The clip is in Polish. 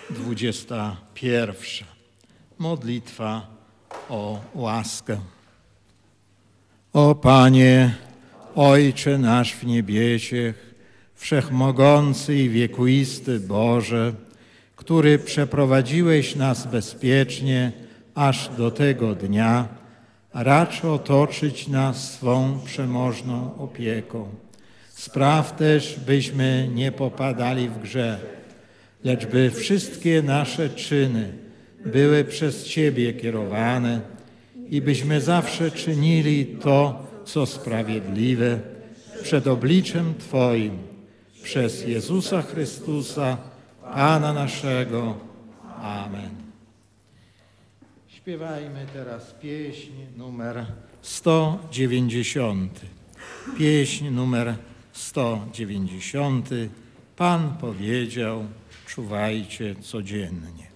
21. Modlitwa o łaskę. O Panie, Ojcze nasz w niebiesiech, wszechmogący i wiekuisty Boże, który przeprowadziłeś nas bezpiecznie aż do tego dnia, racz otoczyć nas swą przemożną opieką. Spraw też, byśmy nie popadali w grzech, lecz by wszystkie nasze czyny były przez Ciebie kierowane i byśmy zawsze czynili to, co sprawiedliwe przed obliczem Twoim, przez Jezusa Chrystusa, Pana naszego. Amen. Śpiewajmy teraz pieśń numer 190. Pieśń numer 190. Pan powiedział: czuwajcie codziennie.